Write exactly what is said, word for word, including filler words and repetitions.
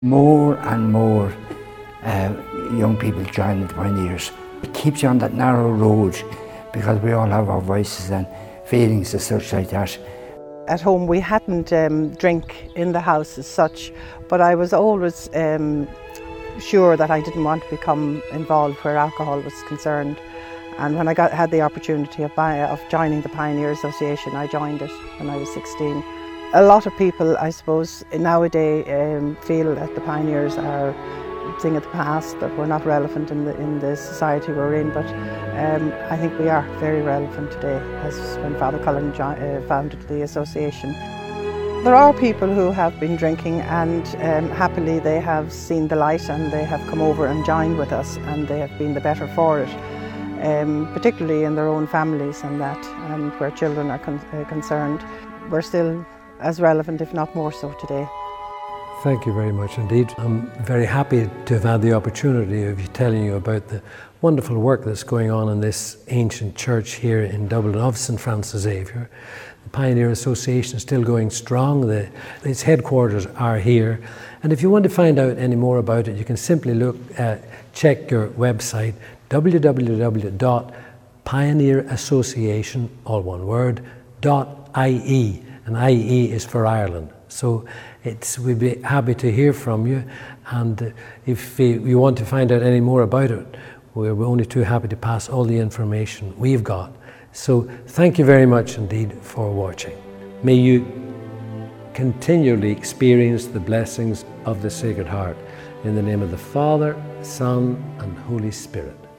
More and more uh, young people join the Pioneers. It keeps you on that narrow road because we all have our voices and feelings and such like that. At home we hadn't um, drink in the house as such, but I was always um, sure that I didn't want to become involved where alcohol was concerned. And when I got, had the opportunity of, buy, of joining the Pioneer Association, I joined it when I was sixteen. A lot of people, I suppose, nowadays um, feel that the Pioneers are a thing of the past, that we're not relevant in the, in the society we're in, but um, I think we are very relevant today, as when Father Cullen uh, founded the association. There are people who have been drinking and um, happily they have seen the light and they have come over and joined with us and they have been the better for it, um, particularly in their own families and that, and where children are con uh, concerned. We're still as relevant, if not more so, today. Thank you very much indeed. I'm very happy to have had the opportunity of telling you about the wonderful work that's going on in this ancient church here in Dublin of Saint Francis Xavier. The Pioneer Association is still going strong. The, its headquarters are here. And if you want to find out any more about it, you can simply look at, check your website, w w w dot pioneer association, all one word, .ie. And I E is for Ireland. So it's, we'd be happy to hear from you. And uh, if uh, you want to find out any more about it, we're only too happy to pass all the information we've got. So thank you very much indeed for watching. May you continually experience the blessings of the Sacred Heart. In the name of the Father, Son, and Holy Spirit.